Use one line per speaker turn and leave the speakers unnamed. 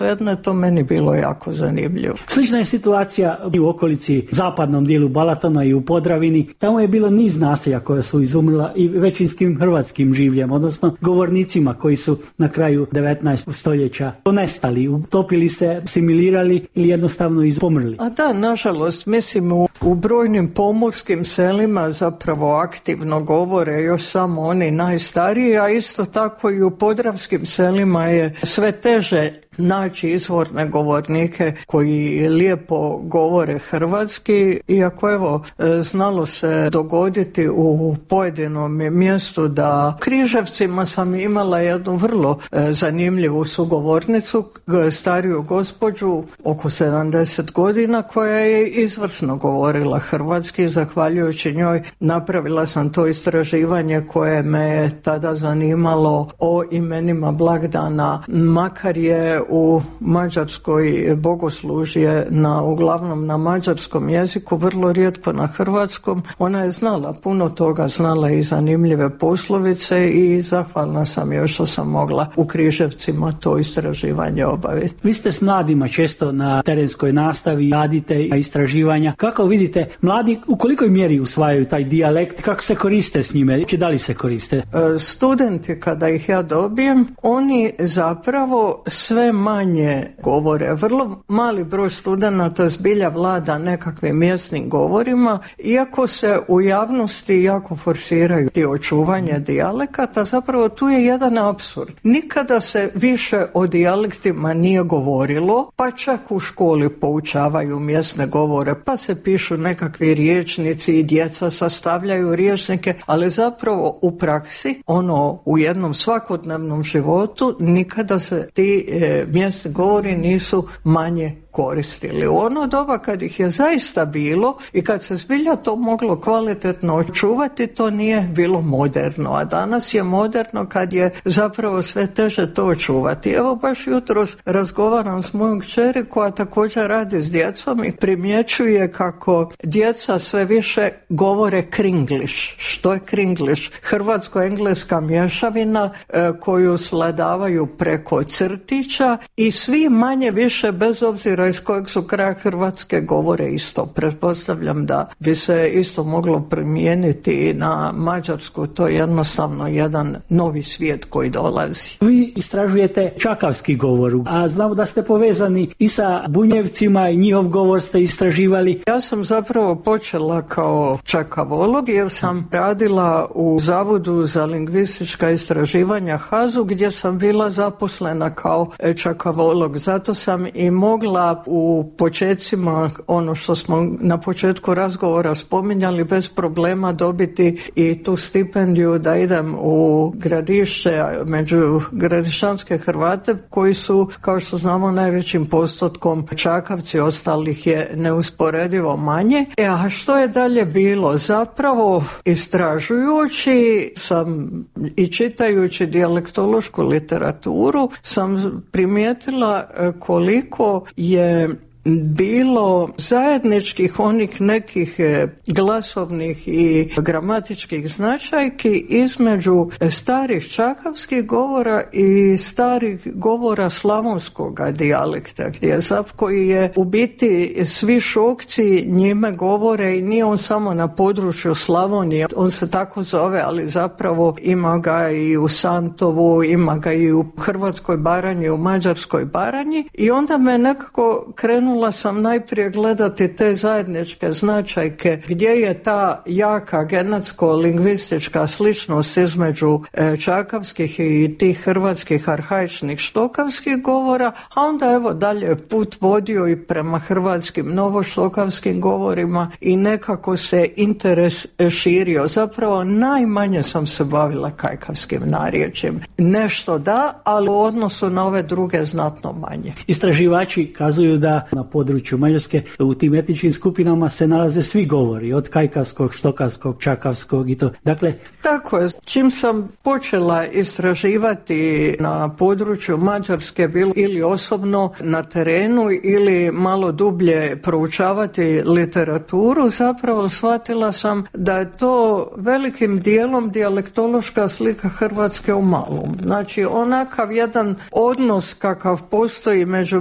Jedno je to meni bilo jako zanimljivo.
Slična je situacija i u okolici zapadnom dijelu Balatona i u Podravini. Tamo je bilo niz naselja koja su izumrla i većinskim hrvatskim življem, odnosno govornicima koji su na kraju 19. stoljeća nestali, utopili se, similirali ili jednostavno pomrli.
A da, nažalost, mislim u brojnim pomorskim selima zapravo aktivno govore još samo oni najstariji, a isto tako i u podravskim selima je sve teže naći izvorne govornike koji lijepo govore hrvatski, iako evo znalo se dogoditi u pojedinom mjestu da Križevcima sam imala jednu vrlo zanimljivu sugovornicu, stariju gospođu oko 70 godina koja je izvrsno govorila hrvatski. Zahvaljujući njoj napravila sam to istraživanje koje me je tada zanimalo o imenima blagdana, makar je u Mađarskoj bogoslužje uglavnom na mađarskom jeziku, vrlo rijetko na hrvatskom. Ona je znala puno toga, znala i zanimljive poslovice i zahvalna sam joj što sam mogla u Križevcima to istraživanje obaviti.
Vi ste s mladima često na terenskoj nastavi, radite istraživanja. Kako vidite, mladi u kolikoj mjeri usvajaju taj dijalekt, kako se koriste s njime, da li se koriste?
Studenti kada ih ja dobijem, oni zapravo sve manje govore. Vrlo mali broj studenata zbilja vlada nekakvim mjesnim govorima, iako se u javnosti jako forsiraju ti očuvanje dijalekata, zapravo tu je jedan apsurd. Nikada se više o dijalektima nije govorilo, pa čak u školi poučavaju mjesne govore, pa se pišu nekakvi rječnici i djeca sastavljaju rječnike, ali zapravo u praksi, u jednom svakodnevnom životu, nikada se ti mjesni govori nisu manje koristili. U ono doba kad ih je zaista bilo i kad se zbilja to moglo kvalitetno očuvati, to nije bilo moderno, a danas je moderno kad je zapravo sve teže to očuvati. Evo baš jutros razgovaram s mojom kćeri koja također radi s djecom i primjećuje kako djeca sve više govore kringliš. Što je kringliš? Hrvatsko-engleska mješavina koju sladavaju preko crtića i svi manje više bez obzira iz kojeg su kraja Hrvatske govore isto. Pretpostavljam da bi se isto moglo primijeniti i na Mađarsku. To je jednostavno jedan novi svijet koji dolazi.
Vi istražujete čakavski govor, a znamo da ste povezani i sa Bunjevcima i njihov govor ste istraživali.
Ja sam zapravo počela kao čakavolog jer sam radila u Zavodu za lingvistička istraživanja HAZU gdje sam bila zaposlena kao čakavolog. Zato sam i mogla u početcima, ono što smo na početku razgovora spominjali, bez problema dobiti i tu stipendiju da idem u Gradišće među gradišćanske Hrvate koji su, kao što znamo, najvećim postotkom Čakavci, ostalih je neusporedivo manje. A što je dalje bilo? Zapravo istražujući sam i čitajući dijalektološku literaturu sam primijetila koliko je bilo zajedničkih onih nekih glasovnih i gramatičkih značajki između starih čakavskih govora i starih govora slavonskog dijalekta, koji je u biti svi Šokci njime govore i nije on samo na području Slavonije, on se tako zove, ali zapravo ima ga i u Santovu, ima ga i u Hrvatskoj Baranji, u Mađarskoj Baranji i onda me nekako krenula sam najprije gledati te zajedničke značajke gdje je ta jaka genetsko-lingvistička sličnost između čakavskih i tih hrvatskih arhaičnih štokavskih govora, a onda evo dalje put vodio i prema hrvatskim novoštokavskim govorima i nekako se interes širio. Zapravo najmanje sam se bavila kajkavskim narječjem. Nešto da, ali u odnosu na ove druge znatno manje.
Istraživači kazuju da na na području Mađarske. U tim etničkim skupinama se nalaze svi govori, od kajkavskog, štokavskog, čakavskog i to. Dakle,
tako je. Čim sam počela istraživati na području Mađarske, bilo ili osobno na terenu ili malo dublje proučavati literaturu, zapravo shvatila sam da je to velikim dijelom dijalektološka slika Hrvatske u malom. Znači, onakav jedan odnos kakav postoji među